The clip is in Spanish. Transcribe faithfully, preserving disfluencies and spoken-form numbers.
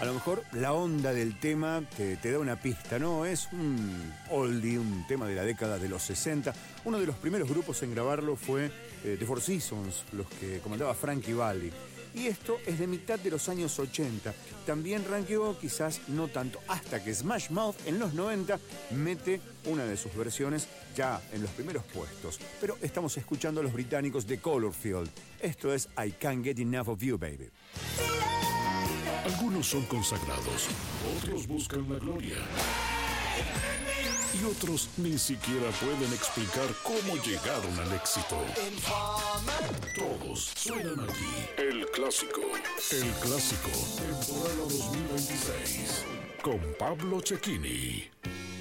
A lo mejor la onda del tema te, te da una pista, ¿no? Es un oldie, un tema de la década de los sesenta. Uno de los primeros grupos en grabarlo fue eh, The Four Seasons, los que comandaba Frankie Valli. Y esto es de mitad de los años ochenta. También rankeó, quizás no tanto, hasta que Smash Mouth en los noventa mete una de sus versiones ya en los primeros puestos. Pero estamos escuchando a los británicos de Colourfield. Esto es I Can't Get Enough of You, Baby. Algunos son consagrados, otros buscan la gloria. Y otros ni siquiera pueden explicar cómo llegaron al éxito. Todos suenan aquí. El Clásico. El Clásico, temporada dos mil veintiséis. Con Pablo Cecchini.